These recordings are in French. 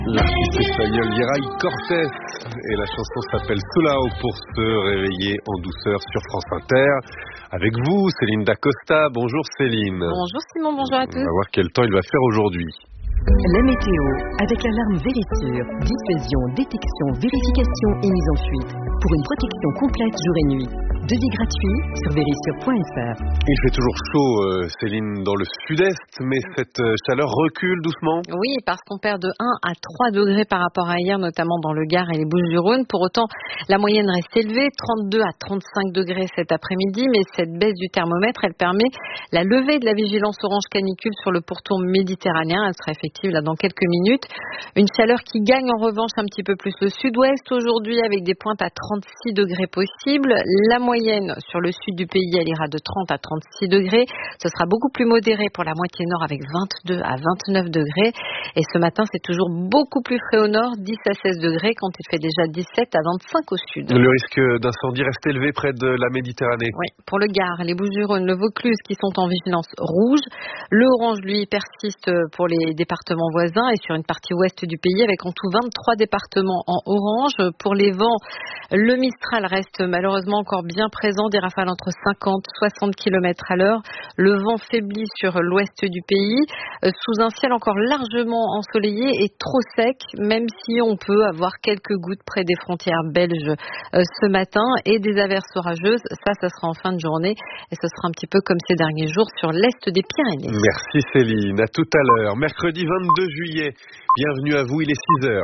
L'artiste espagnol Yeray Cortés et la chanson s'appelle Solao pour se réveiller en douceur sur France Inter. Avec vous, Céline Dacosta. Bonjour Céline. Bonjour Simon, bonjour à tous. On va voir quel temps il va faire aujourd'hui. La météo, avec l'alarme Vérissure, diffusion, détection, vérification et mise en fuite. Pour une protection complète jour et nuit. Devis gratuit sur vérissure.fr. Il fait toujours chaud, Céline, dans le sud-est, mais cette chaleur recule doucement. Oui, parce qu'on perd de 1 à 3 degrés par rapport à hier, notamment dans le Gard et les Bouches-du-Rhône. Pour autant, la moyenne reste élevée, 32 à 35 degrés cet après-midi, mais cette baisse du thermomètre, elle permet la levée de la vigilance orange canicule sur le pourtour méditerranéen. Elle sera effective là dans quelques minutes. Une chaleur qui gagne en revanche un petit peu plus le sud-ouest aujourd'hui, avec des pointes à 36 degrés possibles. La moyenne sur le sud du pays, elle ira de 30 à 36 degrés. Ce sera beaucoup plus modéré pour la moitié nord avec 22 à 29 degrés. Et ce matin, c'est toujours beaucoup plus frais au nord, 10 à 16 degrés quand il fait déjà 17 à 25 au sud. Le risque d'incendie reste élevé près de la Méditerranée. Oui, pour le Gard, les Bouches-du-Rhône, le Vaucluse qui sont en vigilance rouge. Le orange, lui, persiste pour les départements voisins et sur une partie ouest du pays avec en tout 23 départements en orange. Pour les vents, le Mistral reste malheureusement encore bien présent, des rafales entre 50 et 60 km à l'heure. Le vent faiblit sur l'ouest du pays, sous un ciel encore largement ensoleillé et trop sec, même si on peut avoir quelques gouttes près des frontières belges ce matin et des averses orageuses. Ça sera en fin de journée et ce sera un petit peu comme ces derniers jours sur l'est des Pyrénées. Merci Céline, à tout à l'heure. Mercredi 22 juillet, bienvenue à vous, il est 6h.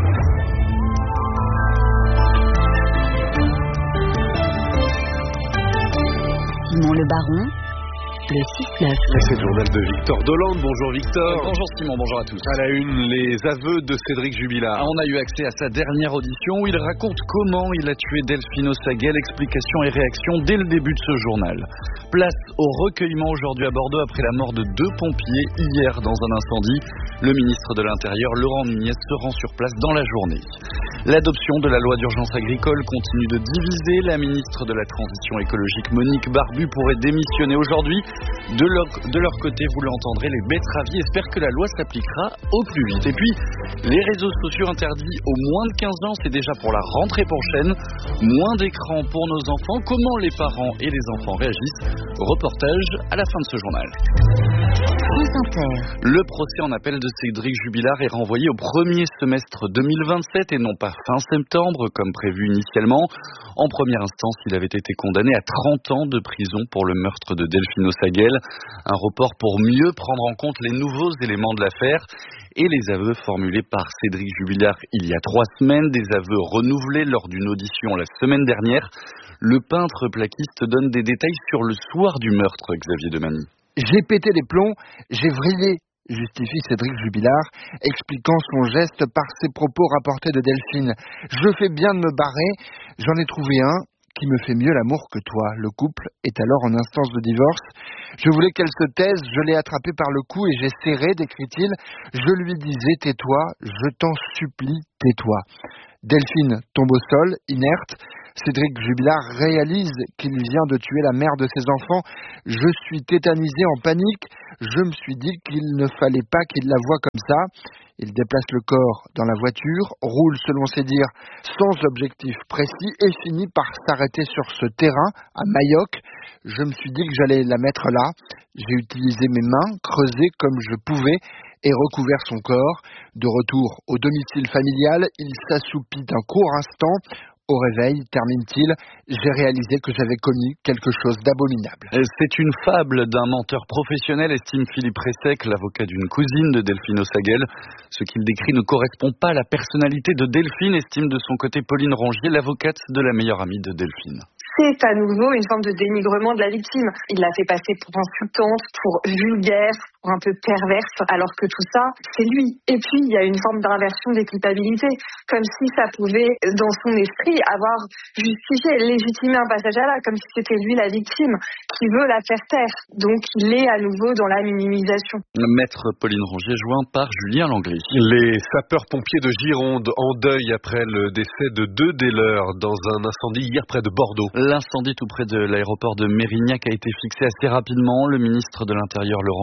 Simon Le Baron, le 6-9. Et c'est le journal de Victor Dolande. Bonjour Victor. Bonjour Simon, bonjour à tous. À la une, les aveux de Cédric Jubilard. On a eu accès à sa dernière audition où il raconte comment il a tué Delphine Ossaguel. Explications et réactions dès le début de ce journal. Place au recueillement aujourd'hui à Bordeaux après la mort de 2 pompiers hier dans un incendie. Le ministre de l'Intérieur, Laurent Nunez, se rend sur place dans la journée. L'adoption de la loi d'urgence agricole continue de diviser. La ministre de la Transition écologique, Monique Barbu, pourrait démissionner aujourd'hui. De leur côté, vous l'entendrez, les betteraviers espèrent que la loi s'appliquera au plus vite. Et puis, les réseaux sociaux interdits aux moins de 15 ans, c'est déjà pour la rentrée prochaine. Moins d'écran pour nos enfants. Comment les parents et les enfants réagissent? Reportage à la fin de ce journal. Le procès en appel de Cédric Jubilard est renvoyé au premier semestre 2027 et non pas fin septembre comme prévu initialement. En première instance, il avait été condamné à 30 ans de prison pour le meurtre de Delphine Ossaguel. Un report pour mieux prendre en compte les nouveaux éléments de l'affaire et les aveux formulés par Cédric Jubilard il y a 3 semaines, des aveux renouvelés lors d'une audition la semaine dernière. Le peintre plaquiste donne des détails sur le soir du meurtre, Xavier Demany. J'ai pété les plombs, j'ai vrillé, justifie Cédric Jubilard, expliquant son geste par ses propos rapportés de Delphine. Je fais bien de me barrer, j'en ai trouvé un qui me fait mieux l'amour que toi. Le couple est alors en instance de divorce. Je voulais qu'elle se taise, je l'ai attrapée par le cou et j'ai serré, décrit-il. Je lui disais, tais-toi, je t'en supplie, tais-toi. Delphine tombe au sol, inerte. Cédric Jubilard réalise qu'il vient de tuer la mère de ses enfants. Je suis tétanisé en panique. Je me suis dit qu'il ne fallait pas qu'il la voie comme ça. Il déplace le corps dans la voiture, roule selon ses dires sans objectif précis et finit par s'arrêter sur ce terrain à Mayoc. Je me suis dit que j'allais la mettre là. J'ai utilisé mes mains, creusé comme je pouvais et recouvert son corps. De retour au domicile familial, il s'assoupit un court instant. Au réveil, termine-t-il, j'ai réalisé que j'avais commis quelque chose d'abominable. C'est une fable d'un menteur professionnel, estime Philippe Ressec, l'avocat d'une cousine de Delphine Ossaguel. Ce qu'il décrit ne correspond pas à la personnalité de Delphine, estime de son côté Pauline Rongier, l'avocate de la meilleure amie de Delphine. C'est à nouveau une forme de dénigrement de la victime. Il l'a fait passer pour insultante, pour vulgaire, pour un peu perverse, alors que tout ça, c'est lui. Et puis, il y a une forme d'inversion des culpabilités, comme si ça pouvait, dans son esprit, avoir justifié, légitimé un passage à l'acte, comme si c'était lui la victime, qui veut la faire taire. Donc, il est à nouveau dans la minimisation. Maître Pauline Rongier, joint par Julien Langlais. Les sapeurs-pompiers de Gironde en deuil après le décès de 2 des leurs dans un incendie hier près de Bordeaux. L'incendie tout près de l'aéroport de Mérignac a été fixé assez rapidement. Le ministre de l'Intérieur, Laurent Nunez,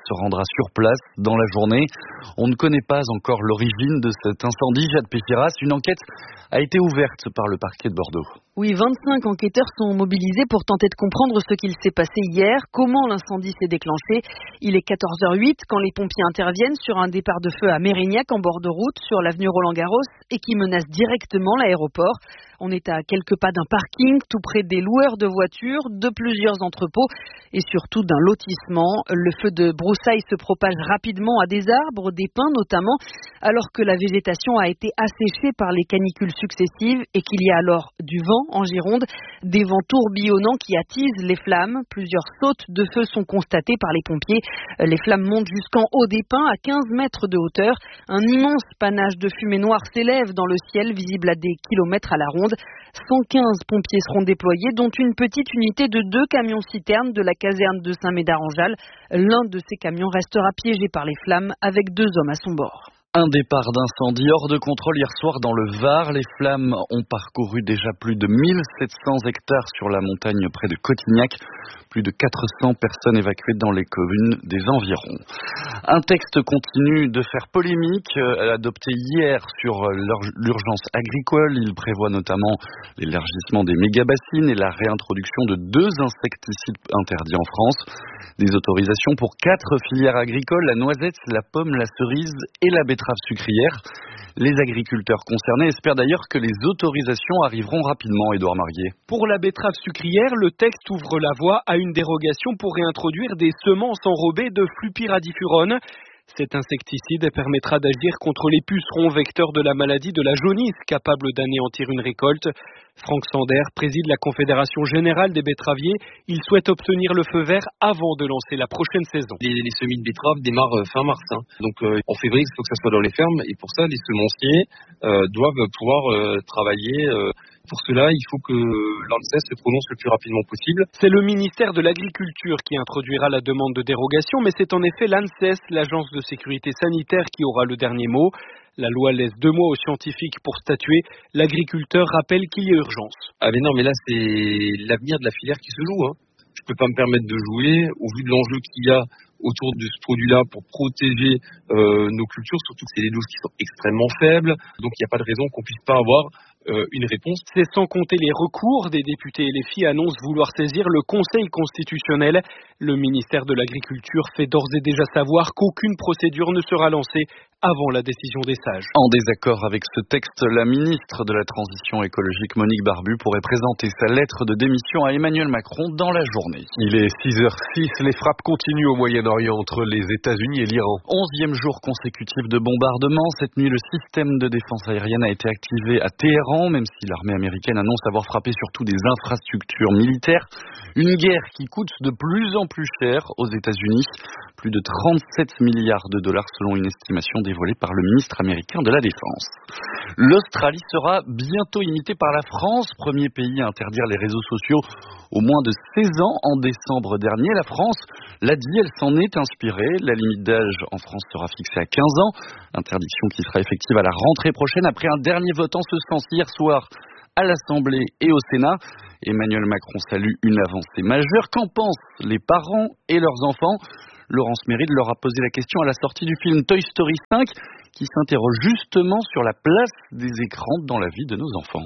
se rendra sur place dans la journée. On ne connaît pas encore l'origine de cet incendie. Jade Péchiras, une enquête a été ouverte par le parquet de Bordeaux. Oui, 25 enquêteurs sont mobilisés pour tenter de comprendre ce qu'il s'est passé hier, comment l'incendie s'est déclenché. Il est 14h08 quand les pompiers interviennent sur un départ de feu à Mérignac en bord de route sur l'avenue Roland-Garros et qui menace directement l'aéroport. On est à quelques pas d'un parking, tout près des loueurs de voitures, de plusieurs entrepôts et surtout d'un lotissement. Le feu de broussailles se propage rapidement à des arbres, des pins notamment, alors que la végétation a été asséchée par les canicules successives et qu'il y a alors du vent en Gironde, des vents tourbillonnants qui attisent les flammes. Plusieurs sautes de feu sont constatées par les pompiers. Les flammes montent jusqu'en haut des pins à 15 mètres de hauteur. Un immense panache de fumée noire s'élève dans le ciel, visible à des kilomètres à la ronde. 115 pompiers seront déployés, dont une petite unité de 2 camions-citernes de la caserne de Saint-Médard-en-Jalles. L'un de ces camions restera piégé par les flammes avec 2 hommes à son bord. Un départ d'incendie hors de contrôle hier soir dans le Var. Les flammes ont parcouru déjà plus de 1700 hectares sur la montagne près de Cotignac. Plus de 400 personnes évacuées dans les communes des environs. Un texte continue de faire polémique, adopté hier sur l'urgence agricole. Il prévoit notamment l'élargissement des méga-bassines et la réintroduction de 2 insecticides interdits en France. Des autorisations pour 4 filières agricoles, la noisette, la pomme, la cerise et la betterave sucrière. Les agriculteurs concernés espèrent d'ailleurs que les autorisations arriveront rapidement, Édouard Marié. Pour la betterave sucrière, le texte ouvre la voie à une dérogation pour réintroduire des semences enrobées de flupyradifurone. Cet insecticide permettra d'agir contre les pucerons vecteurs de la maladie de la jaunisse, capable d'anéantir une récolte. Franck Sander préside la Confédération Générale des Betteraviers. Il souhaite obtenir le feu vert avant de lancer la prochaine saison. Les semis de betteraves démarrent fin mars. Donc en février, il faut que ça soit dans les fermes. Et pour ça, les semenciers doivent pouvoir travailler. Pour cela, il faut que l'ANSES se prononce le plus rapidement possible. C'est le ministère de l'Agriculture qui introduira la demande de dérogation, mais c'est en effet l'ANSES, l'agence de sécurité sanitaire, qui aura le dernier mot. La loi laisse 2 mois aux scientifiques pour statuer. L'agriculteur rappelle qu'il y a urgence. Ah mais non, mais là c'est l'avenir de la filière qui se joue. Je peux pas me permettre de jouer au vu de l'enjeu qu'il y a autour de ce produit-là pour protéger nos cultures, surtout que c'est des doses qui sont extrêmement faibles. Donc il n'y a pas de raison qu'on puisse pas avoir une réponse. C'est sans compter les recours des députés et les filles annoncent vouloir saisir le Conseil constitutionnel. Le ministère de l'Agriculture fait d'ores et déjà savoir qu'aucune procédure ne sera lancée avant la décision des sages. En désaccord avec ce texte, la ministre de la Transition écologique Monique Barbu pourrait présenter sa lettre de démission à Emmanuel Macron dans la journée. Il est 6h06, les frappes continuent au Moyen-Orient entre les États-Unis et l'Iran. 11e jour consécutif de bombardements. Cette nuit, le système de défense aérienne a été activé à Téhéran, même si l'armée américaine annonce avoir frappé surtout des infrastructures militaires. Une guerre qui coûte de plus en plus cher aux États-Unis. Plus de 37 milliards de dollars selon une estimation dévoilée par le ministre américain de la Défense. L'Australie sera bientôt imitée par la France, premier pays à interdire les réseaux sociaux aux moins de 16 ans en décembre dernier. La France l'a dit, elle s'en est inspirée. La limite d'âge en France sera fixée à 15 ans. Interdiction qui sera effective à la rentrée prochaine après un dernier vote en ce sens hier soir à l'Assemblée et au Sénat. Emmanuel Macron salue une avancée majeure. Qu'en pensent les parents et leurs enfants ? Laurence Méride leur a posé la question à la sortie du film Toy Story 5 qui s'interroge justement sur la place des écrans dans la vie de nos enfants.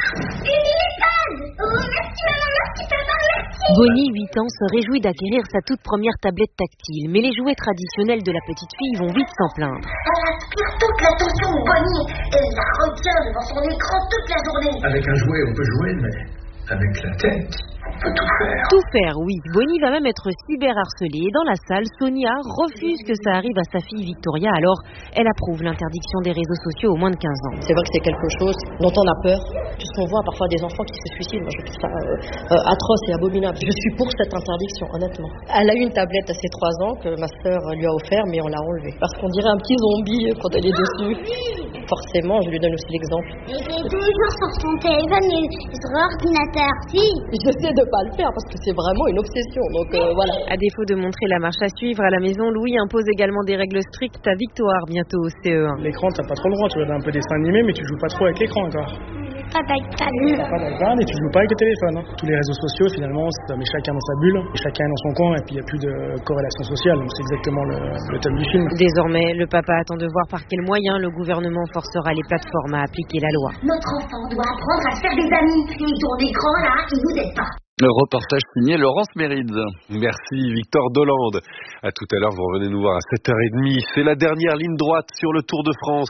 Bonnie, 8 ans, se réjouit d'acquérir sa toute première tablette tactile, mais les jouets traditionnels de la petite fille vont vite s'en plaindre. Elle attire toute l'attention de Bonnie. Elle la retient devant son écran toute la journée. Avec un jouet, on peut jouer, mais avec la tête, on peut tout faire. Tout faire, oui. Bonnie va même être cyberharcelée. Dans la salle, Sonia refuse que ça arrive à sa fille Victoria, alors elle approuve l'interdiction des réseaux sociaux aux moins de 15 ans. C'est vrai que c'est quelque chose dont on a peur, puisqu'on voit parfois des enfants qui se suicident. Moi, je trouve ça atroce et abominable. Je suis pour cette interdiction, honnêtement. Elle a eu une tablette à ses 3 ans que ma sœur lui a offert, mais on l'a enlevée. Parce qu'on dirait un petit zombie quand elle est dessus. Forcément, je lui donne aussi l'exemple. Il est toujours sur son téléphone et sur l'ordinateur. Si. J'essaie de pas le faire parce que c'est vraiment une obsession. Donc voilà. À défaut de montrer la marche à suivre à la maison, Louis impose également des règles strictes à Victoire bientôt au CE1. L'écran, t'as pas trop le droit. Tu regardes un peu dessin animé, mais tu joues pas trop avec l'écran encore. pas d'iPad. T'as pas d'iPad et tu joues pas avec le téléphone. Hein. Tous les réseaux sociaux, finalement, ça met chacun dans sa bulle, et chacun dans son coin, et puis il n'y a plus de corrélation sociale. Donc c'est exactement le thème du film. Désormais, le papa attend de voir par quels moyens le gouvernement forcera les plateformes à appliquer la loi. Notre enfant doit apprendre à se faire des amis. Et ton écran, là, il nous aide pas. Le reportage signé Laurence Mérides. Merci Victor Dolande. À tout à l'heure, vous revenez nous voir à 7h30. C'est la dernière ligne droite sur le Tour de France.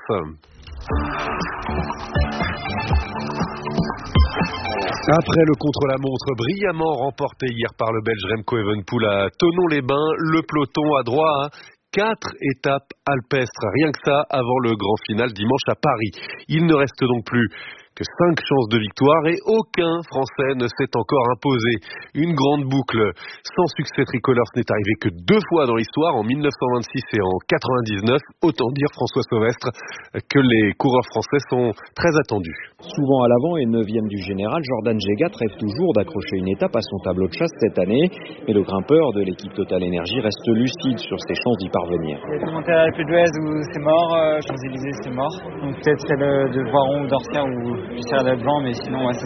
Après le contre-la-montre brillamment remporté hier par le Belge Remco Evenepoel à Thonon-les-Bains, le peloton a droit à 4 étapes alpestres. Rien que ça avant le grand final dimanche à Paris. Il ne reste donc plus que 5 chances de victoire et aucun Français ne s'est encore imposé. Une grande boucle sans succès tricolore, ce n'est arrivé que 2 fois dans l'histoire, en 1926 et en 99. Autant dire, François Sauvestre, que les coureurs français sont très attendus. Souvent à l'avant et 9e du général, Jordan Gégat rêve toujours d'accrocher une étape à son tableau de chasse cette année. Mais le grimpeur de l'équipe Total Energy reste lucide sur ses chances d'y parvenir. Il y a tout monté à l'Alpe d'Huez où c'est mort, Champs-Élysées c'est mort. Donc peut-être celle de Voiron ou d'Orsia où j'essaierai d'être devant, mais sinon ouais, ça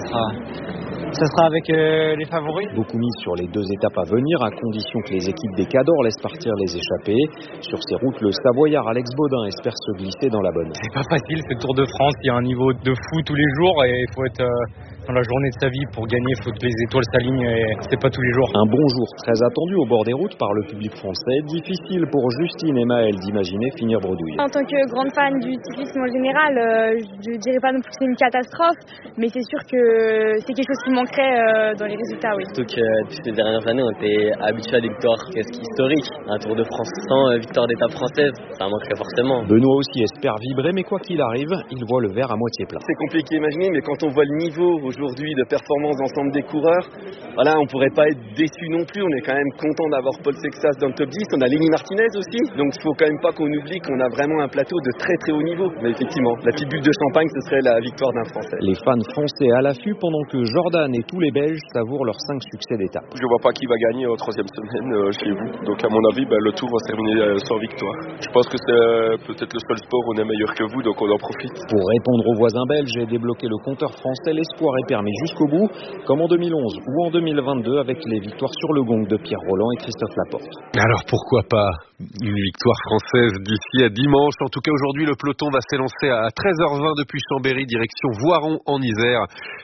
sera avec les favoris. Beaucoup mis sur les 2 étapes à venir, à condition que les équipes des Cadors laissent partir les échappés. Sur ces routes, le Savoyard Alex Baudin espère se glisser dans la bonne. C'est pas facile, c'est le Tour de France, il y a un niveau de fou tous les jours et il faut être dans la journée de sa vie pour gagner, il faut que les étoiles s'alignent et c'est pas tous les jours. Un bon jour très attendu au bord des routes par le public français. Difficile pour Justine et Maëlle d'imaginer finir bredouille. En tant que grande fan du cyclisme en général, je dirais pas non plus que c'est une catastrophe, mais c'est sûr que c'est quelque chose qui manquerait dans les résultats, oui. Surtout que depuis ces dernières années, on était habitués à des victoires historiques. Un Tour de France sans victoire d'étape française, ça manquerait forcément. Benoît aussi espère vibrer, mais quoi qu'il arrive, il voit le verre à moitié plein. C'est compliqué à imaginer, mais quand on voit le niveau aujourd'hui de performance d'ensemble des coureurs, voilà, on pourrait pas être déçu non plus. On est quand même content d'avoir Paul Sexas dans le top 10. On a Lenny Martinez aussi, donc il faut quand même pas qu'on oublie qu'on a vraiment un plateau de très très haut niveau. Mais effectivement, la petite bulle de champagne, ce serait la victoire d'un Français. Les fans français à l'affût pendant que Jordan et tous les Belges savourent leurs 5 succès d'étape. Je ne vois pas qui va gagner en 3e semaine chez vous. Donc à mon avis, le tour va se terminer sans victoire. Je pense que c'est peut-être le seul sport où on est meilleur que vous, donc on en profite. Pour répondre aux voisins belges et débloquer le compteur français, l'espoir est permis jusqu'au bout, comme en 2011 ou en 2022 avec les victoires sur le gong de Pierre Rolland et Christophe Laporte. Alors pourquoi pas une victoire française d'ici à dimanche. En tout cas, aujourd'hui, le peloton va s'élancer à 13h20 depuis Chambéry, direction Voiron en Isère.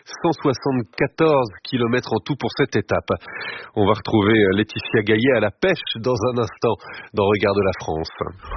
174 km en tout pour cette étape. On va retrouver Laetitia Gaillet à la pêche dans un instant dans Regard de la France.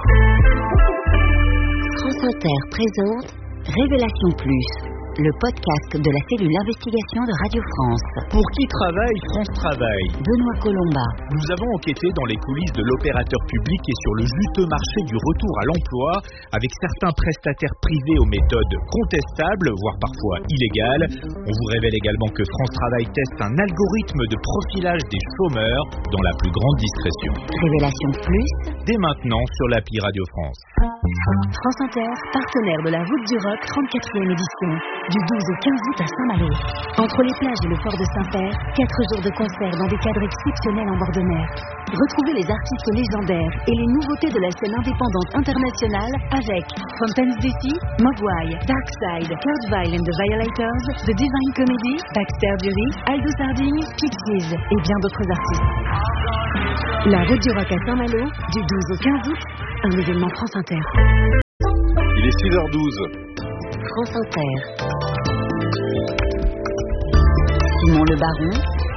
France Inter présente Révélation Plus, le podcast de la cellule investigation de Radio France. Pour qui travaille France Travail? Benoît Colomba. Nous avons enquêté dans les coulisses de l'opérateur public et sur le juteux marché du retour à l'emploi avec certains prestataires privés aux méthodes contestables, voire parfois illégales. On vous révèle également que France Travail teste un algorithme de profilage des chômeurs dans la plus grande discrétion. Révélation Plus, dès maintenant sur l'appli Radio France. France Inter, partenaire de la Route du Rock 34e édition, du 12 au 15 août à Saint-Malo. Entre les plages et le port de Saint-Père, 4 jours de concert dans des cadres exceptionnels en bord de mer. Retrouvez les artistes légendaires et les nouveautés de la scène indépendante internationale avec Fontaines DC, Mogwai, Darkside, Kurt Weill and the Violators, The Divine Comedy, Baxter Dury, Aldo Sarding, Pixies et bien d'autres artistes. La Route du Rock à Saint-Malo, du 12 au 15 août, un événement France Inter. Il est 6h12. France Inter. Simon Le Baron.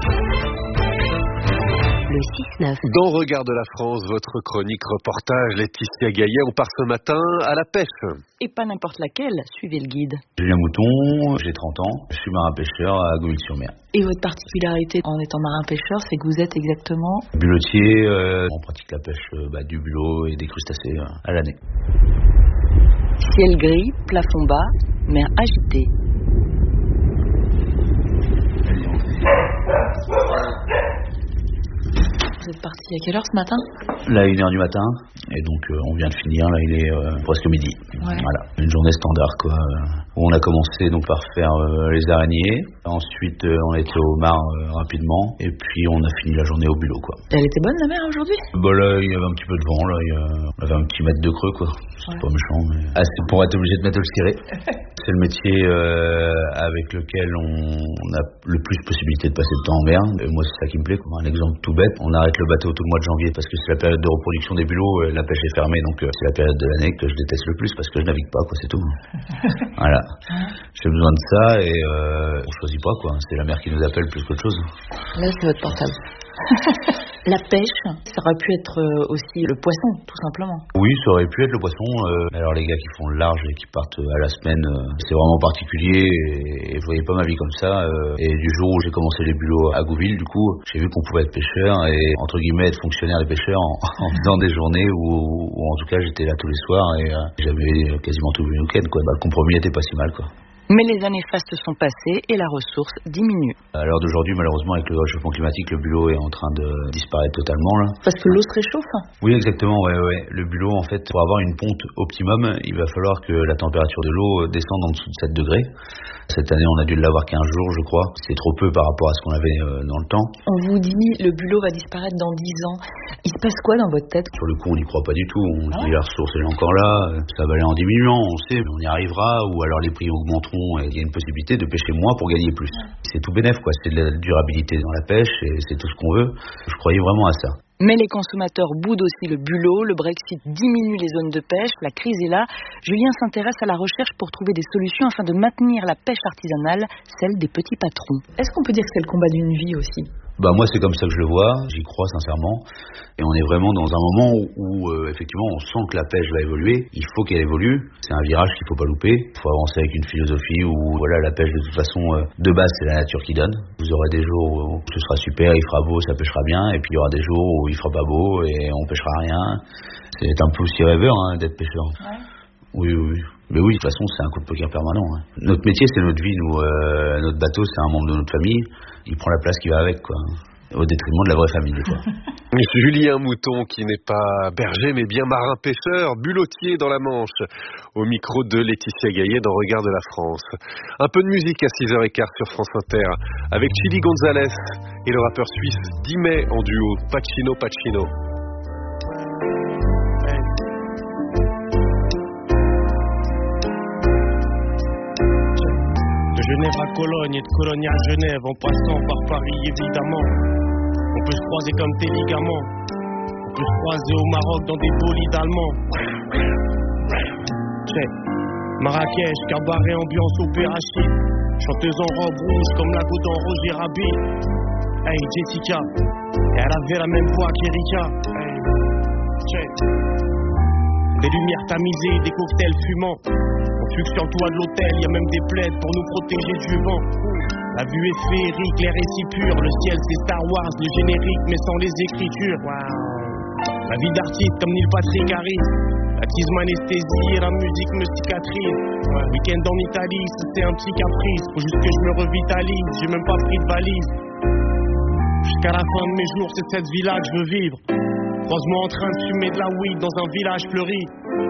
Le 6-9. Dans Regard de la France, votre chronique reportage Laetitia Gaillet. On part ce matin à la pêche. Et pas n'importe laquelle, suivez le guide. Julien Mouton, j'ai 30 ans, je suis marin-pêcheur à Gouville-sur-Mer. Et votre particularité en étant marin-pêcheur, c'est que vous êtes exactement... Bulotier, on pratique la pêche du bulot et des crustacés à l'année. Ciel gris, plafond bas, mer agitée. Vous êtes parti à quelle heure ce matin? Là, 1h du matin, et donc on vient de finir, là il est presque midi. Voilà, une journée standard quoi. Où on a commencé donc par faire les araignées. Ensuite, on était au mar rapidement. Et puis, on a fini la journée au bulot quoi. Elle était bonne la mer aujourd'hui? Bah là, il y avait un petit peu de vent là. On avait un petit mètre de creux quoi. C'est pas méchant, mais assez pour être obligé de mettre le ciré. C'est le métier avec lequel on a le plus de possibilité de passer le temps en mer. Et moi, c'est ça qui me plaît. Un exemple tout bête, on arrête le bateau tout le mois de janvier parce que c'est la période de reproduction des bulots, la pêche est fermée, donc c'est la période de l'année que je déteste le plus parce que je navigue pas, quoi, c'est tout. Voilà. J'ai besoin de ça et on choisit pas, quoi. C'est la mer qui nous appelle plus qu'autre chose. Là, c'est votre portable. La pêche, ça aurait pu être aussi le poisson, tout simplement. Oui, ça aurait pu être le poisson. Alors les gars qui font le large et qui partent à la semaine, c'est vraiment particulier et je voyais pas ma vie comme ça. Et du jour où j'ai commencé les bulots à Gouville, du coup, j'ai vu qu'on pouvait être pêcheur et entre guillemets être fonctionnaire des pêcheurs en faisant des journées où en tout cas j'étais là tous les soirs et j'avais quasiment tout le week-end, quoi. Le compromis était pas si mal, quoi. Mais les années fastes sont passées et la ressource diminue. À l'heure d'aujourd'hui, malheureusement, avec le réchauffement climatique, le bulot est en train de disparaître totalement là. Parce que l'eau se réchauffe? Oui, exactement, ouais. Le bulot, en fait, pour avoir une ponte optimum, il va falloir que la température de l'eau descende en dessous de 7 degrés. Cette année, on a dû l'avoir 15 jours, je crois. C'est trop peu par rapport à ce qu'on avait dans le temps. On vous dit, le bulot va disparaître dans 10 ans. Il se passe quoi dans votre tête? Sur le coup, on n'y croit pas du tout. On se dit, la ressource est encore là. Ça va aller en diminuant, on sait, mais on y arrivera. Ou alors les prix augmenteront et il y a une possibilité de pêcher moins pour gagner plus. C'est tout bénef, quoi. C'est de la durabilité dans la pêche et c'est tout ce qu'on veut. Je croyais vraiment à ça. Mais les consommateurs boudent aussi le bulot, le Brexit diminue les zones de pêche, la crise est là. Julien s'intéresse à la recherche pour trouver des solutions afin de maintenir la pêche artisanale, celle des petits patrons. Est-ce qu'on peut dire que c'est le combat d'une vie aussi? Moi, c'est comme ça que je le vois, j'y crois sincèrement. Et on est vraiment dans un moment où effectivement, on sent que la pêche va évoluer. Il faut qu'elle évolue. C'est un virage qu'il ne faut pas louper. Il faut avancer avec une philosophie où voilà, la pêche de toute façon, de base, c'est la nature qui donne. Vous aurez des jours où ce sera super, il fera beau, ça pêchera bien. Et puis il y aura des jours où il fera pas beau et on pêchera rien. C'est un peu aussi rêveur d'être pêcheur. Ouais. Oui. Mais oui, de toute façon, c'est un coup de poker permanent. Notre métier, c'est notre vie. Nous, notre bateau, c'est un membre de notre famille. Il prend la place qui va avec, quoi. Au détriment de la vraie famille, quoi. Julien Mouton, qui n'est pas berger, mais bien marin-pêcheur, bulotier dans la Manche, au micro de Laetitia Gaillet dans Regard de la France. Un peu de musique à 6h15 sur France Inter, avec Chili Gonzalez et le rappeur suisse Dimay en duo, Pacino. De Genève à Cologne et de Cologne à Genève, en passant par Paris évidemment. On peut se croiser comme tes ligaments. On peut se croiser au Maroc dans des bolides allemands. Check. Marrakech, cabaret, ambiance opérachide. Chanteuse en robe rouge comme la go dans Roger Rabbit. Hey Jessica, et elle avait la même voix qu'Erika. Hey, check. Des lumières tamisées, des cocktails fumants. On fugue sur le toit de l'hôtel, y a même des plaids pour nous protéger du vent. La vue est féerique, l'air est si pur. Le ciel c'est Star Wars, le générique mais sans les écritures. Wow. La vie d'artiste comme Neil Patrick Harris. La tisme anesthésie et la musique me cicatrise. Week-end en Italie, c'est un petit caprice. Faut juste que je me revitalise, j'ai même pas pris de valise. Jusqu'à la fin de mes jours, c'est cette vie-là que je veux vivre. Croise-moi en train de fumer de la weed dans un village fleuri.